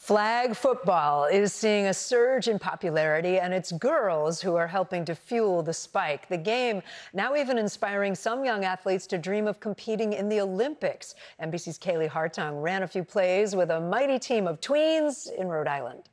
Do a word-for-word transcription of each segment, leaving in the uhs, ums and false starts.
Flag football is seeing a surge in popularity, and it's girls who are helping to fuel the spike. The game now even inspiring some young athletes to dream of competing in the Olympics. N B C's Kaylee Hartung ran a few plays with a mighty team of tweens in Rhode Island.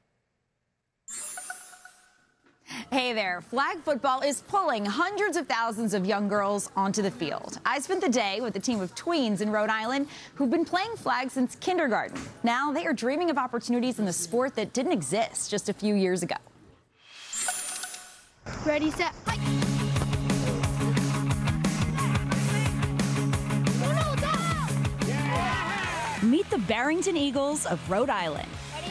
Hey there, flag football is pulling hundreds of thousands of young girls onto the field. I spent the day with a team of tweens in Rhode Island who've been playing flag since kindergarten. Now they are dreaming of opportunities in the sport that didn't exist just a few years ago. Ready, set, fight! Meet the Barrington Eagles of Rhode Island.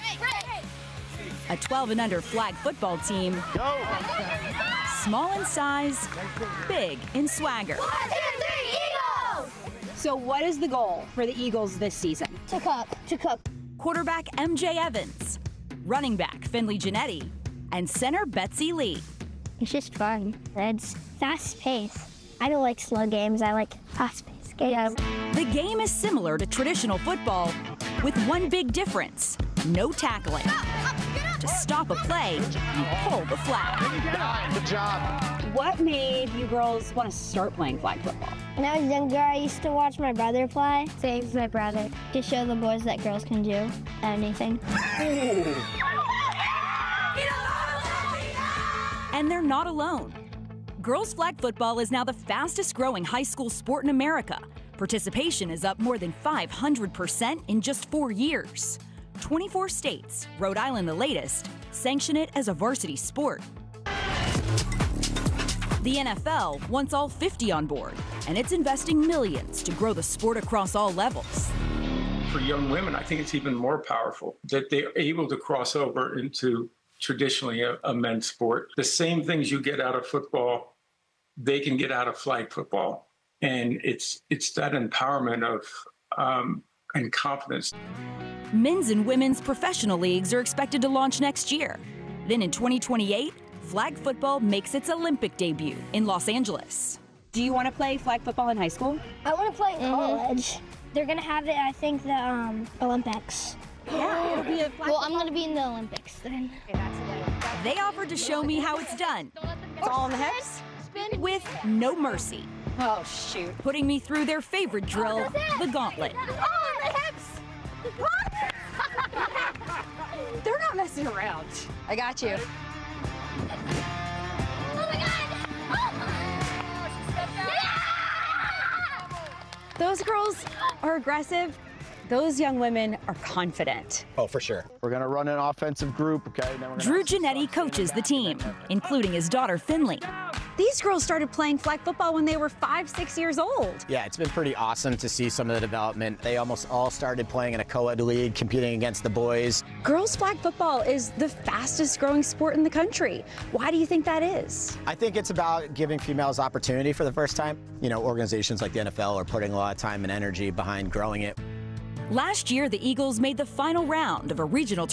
A twelve and under flag football team. Go. Small in size, big in swagger. One, two, three, Eagles! So what is the goal for the Eagles this season? To cook, to cook. Quarterback M J Evans, running back Finley Giannetti, and center Betsy Lee. It's just fun. It's fast paced. I don't like slow games. I like fast paced games. The game is similar to traditional football with one big difference: no tackling. To stop a play, you pull the flag. Good job. What made you girls want to start playing flag football? When I was younger, I used to watch my brother play. Same as my brother. To show the boys that girls can do anything. And they're not alone. Girls flag football is now the fastest growing high school sport in America. Participation is up more than five hundred percent in just four years. twenty-four states, Rhode Island the latest, sanction it as a varsity sport. The N F L wants all fifty on board, and it's investing millions to grow the sport across all levels. For young women, I think it's even more powerful that they're able to cross over into traditionally a, a men's sport. The same things you get out of football, they can get out of flag football. And it's, it's that empowerment of um, and confidence. Men's and women's professional leagues are expected to launch next year. Then in twenty twenty-eight, flag football makes its Olympic debut in Los Angeles. Do you want to play flag football in high school? I want to play in college. Mm-hmm. They're going to have it, I think, the um, Olympics. Yeah, it'll be a flag Well, I'm going to be in the Olympics then. They offered to show me how it's done. It's all on the hips? With no mercy. Oh, shoot. Putting me through their favorite drill, the gauntlet. Oh, the hips! They're not messing around. I got you. Oh my God! Oh. Those girls are aggressive. Those young women are confident. Oh, for sure. We're going to run an offensive group, okay? Then we're Drew Giannetti coaches the team, including his daughter, Finley. These girls started playing flag football when they were five, six years old. Yeah, it's been pretty awesome to see some of the development. They almost all started playing in a co-ed league, competing against the boys. Girls flag football is the fastest growing sport in the country. Why do you think that is? I think it's about giving females opportunity for the first time. You know, organizations like the N F L are putting a lot of time and energy behind growing it. Last year, the Eagles made the final round of a regional